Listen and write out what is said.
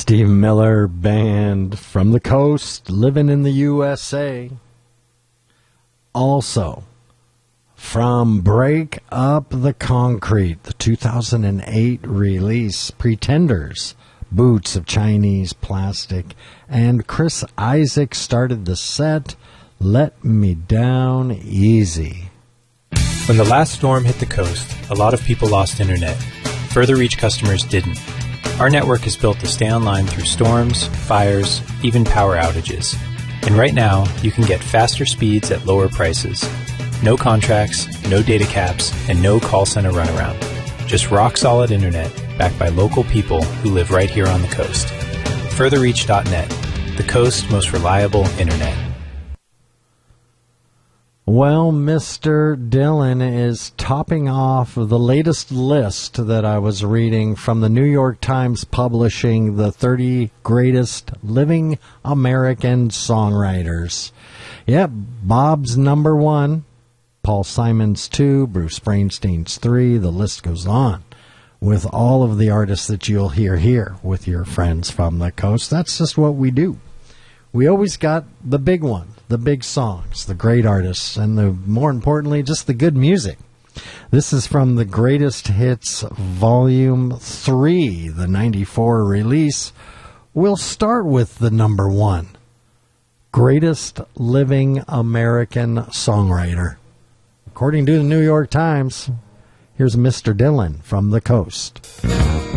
Steve Miller Band from the coast, living in the USA. Also, from Break Up the Concrete, the 2008 release, Pretenders, Boots of Chinese Plastic, and Chris Isaak started the set, Let Me Down Easy. When the last storm hit the coast, a lot of people lost internet. Further Reach customers didn't. Our network is built to stay online through storms, fires, even power outages. And right now, you can get faster speeds at lower prices. No contracts, no data caps, and no call center runaround. Just rock-solid internet backed by local people who live right here on the coast. Furtherreach.net, the coast's most reliable internet. Well, Mr. Dylan is topping off the latest list that I was reading from the New York Times publishing the 30 greatest living American songwriters. Yep, Bob's number 1, Paul Simon's 2, Bruce Springsteen's 3, the list goes on with all of the artists that you'll hear here with your friends from the coast. That's just what we do. We always got the big one, the big songs, the great artists, and more importantly, just the good music. This is from the Greatest Hits Volume 3, the 94 release. We'll start with the number 1, Greatest Living American Songwriter. According to the New York Times, here's Mr. Dylan from the coast.